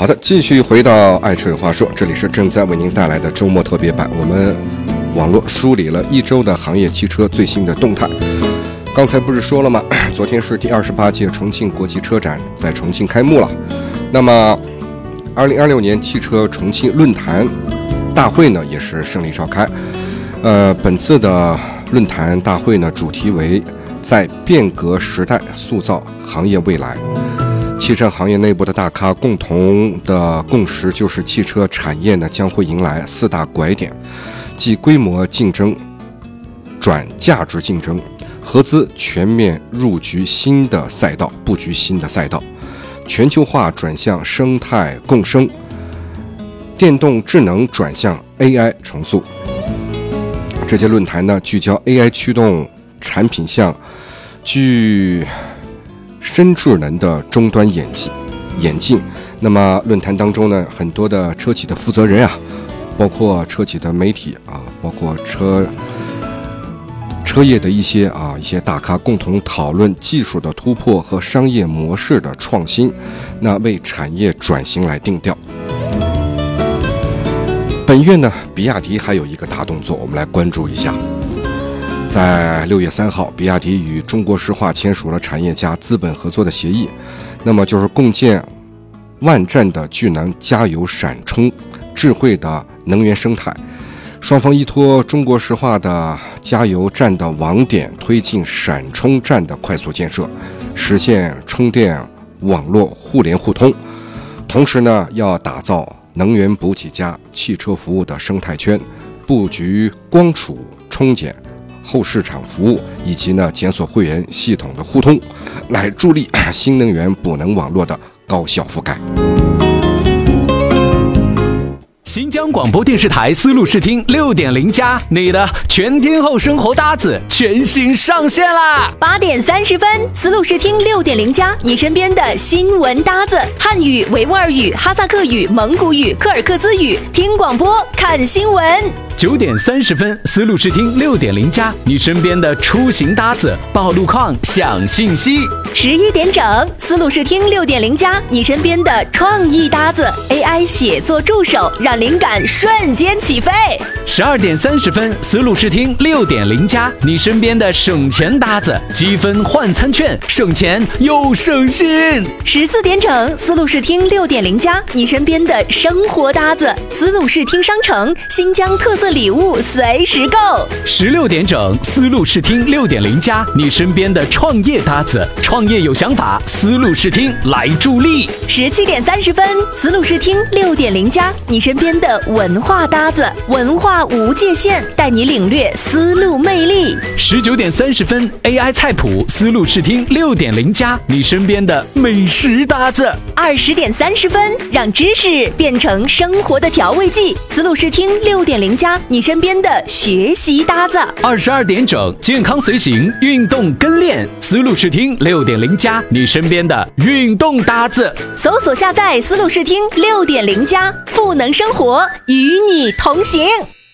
好的，继续回到爱车有话说，这里是正在为您带来的周末特别版。我们网络梳理了一周的行业汽车最新的动态。刚才不是说了吗？昨天是第28届重庆国际车展在重庆开幕了。那么2026年汽车重庆论坛大会呢也是胜利召开。本次的论坛大会呢主题为在变革时代塑造行业未来。汽车行业内部的大咖共同的共识就是汽车产业呢将会迎来4大拐点，即规模竞争转价值竞争，合资全面入局新的赛道，布局新的赛道，全球化转向生态共生，电动智能转向 AI 重塑。这届论坛呢聚焦 AI 驱动产品向具深智能的终端演进。那么论坛当中呢，很多的车企的负责人啊，包括车企的媒体啊，包括车业的一些大咖共同讨论技术的突破和商业模式的创新，那为产业转型来定调。本月呢，比亚迪还有一个大动作，我们来关注一下。在6月3号，比亚迪与中国石化签署了产业加资本合作的协议，那么就是共建万站的聚能加油闪充智慧的能源生态。双方依托中国石化的加油站的网点，推进闪充站的快速建设，实现充电网络互联互通。同时呢，要打造能源补给加汽车服务的生态圈，布局光储、充检、后市场服务以及呢检索会员系统的互通，来助力新能源补能网络的高效覆盖。 新疆广播电视台丝路视听6.0加，你的全天候生活搭子全新上线啦 ！8点30分，丝路视听6.0加，你身边的新闻搭子，汉语、维吾尔语、哈萨克语、蒙古语、科尔克孜语，听广播看新闻。 9点30分，丝路视听6.0加，你身边的出行搭子，报路况、享信息。 11点整，丝路视听6.0加，你身边的创意搭子 ，AI 写作助手，让灵感瞬间起飞。 12点30分，丝路视听6.0加，你身边的省钱搭子，积分换餐券，省钱又省心。 14点整，丝路视听6.0加，你身边的生活搭子，丝路视听商城，新疆特色礼物随时购。 16点整，丝路视听6.0加，你身边的创业搭子，创业有想法，丝路视听来助力。 17点30分，丝路视听6.0加，你身边的文化搭子，文化无界限，带你领略丝路魅力。 19点30分 ，AI 菜谱，丝路视听6.0加，你身边的美食搭子。 20点30分，让知识变成生活的调味剂，丝路视听6.0加，你身边的学习搭子。 22点整，健康随行，运动跟练，丝路视听6.0加，你身边的运动搭子。 搜索下载丝路视听6.0加，赋能生活，与你同行。